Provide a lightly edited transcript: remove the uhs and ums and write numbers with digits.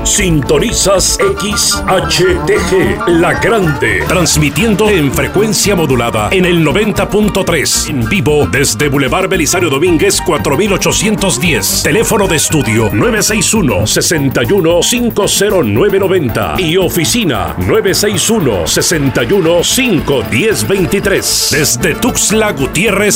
Sintonizas XHTG, La Grande, transmitiendo en frecuencia modulada en el 90.3, en vivo desde Boulevard Belisario Domínguez 4810. Teléfono de estudio 961-61-50990 y oficina 961-61-51023. Desde Tuxtla Gutiérrez,